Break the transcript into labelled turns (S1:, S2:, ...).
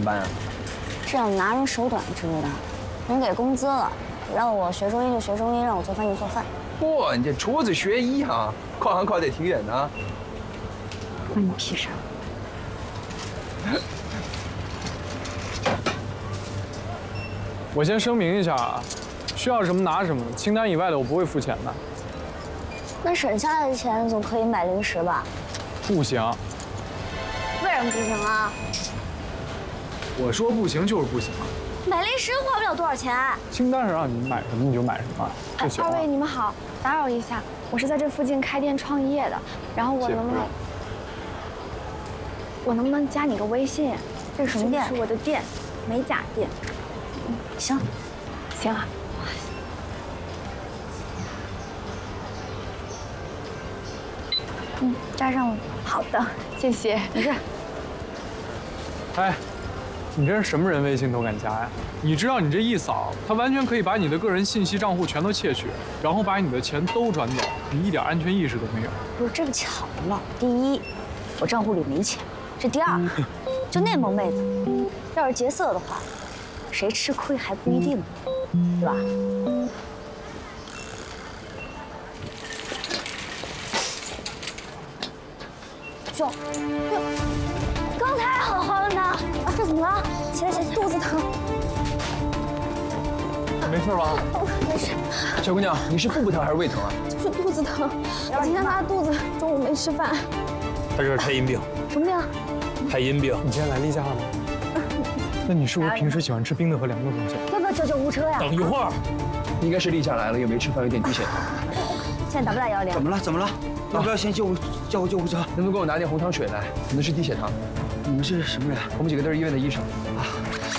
S1: 班啊？
S2: 这样拿人手短，知不知道？人给工资了，让我学中医就学中医，让我做饭就做饭。
S1: 嚯，你这出自学医哈，跨行跨得挺远的啊。
S2: 关你屁事！
S3: 我先声明一下啊，需要什么拿什么，清单以外的我不会付钱的。
S2: 那省下来的钱总可以买零食吧？
S3: 不行。
S2: 为什么不行啊？
S3: 我说不行就是不行。
S2: 买零食花不了多少钱。
S3: 清单上让你买什么你就买什么就行了。
S4: 二位你们好，打扰一下，我是在这附近开店创业的，然后我能不能加你个微信？
S2: 这是什么店？
S4: 是我的店，美甲店。
S2: 行，
S4: 行啊。
S2: 加上我。
S4: 好的，谢谢。
S2: 没事。
S3: 哎，你这是什么人微信都敢加呀？你知道你这一扫，他完全可以把你的个人信息账户全都窃取，然后把你的钱都转走，你一点安全意识都没有。
S2: 不是这个巧了，第一，我账户里没钱；这第二，就那萌妹子，要是劫色的话，谁吃亏还不一定呢，对吧？兄，刚才好好的呢，啊，这怎么了？起来，肚子疼。
S1: 没事吧？
S2: 没事。
S1: 小姑娘，你是腹部疼还是胃疼啊？
S4: 就是肚子疼，我今天拉肚子，中午没吃饭。
S5: 他这是太阴病。
S2: 什么病？
S5: 太阴病。
S3: 你今天来例假了吗？那你是不是平时喜欢吃冰的和凉的东西？
S2: 要不要叫救护车呀？
S5: 等一会儿，
S1: 应该是立下来了，又没吃饭，有点低血糖。
S2: 现在打不打110？
S1: 怎么了？要不要先叫救护车？能不能给我拿点红糖水来？可能是低血糖。你们是什么人？我们几个都是医院的医生。啊，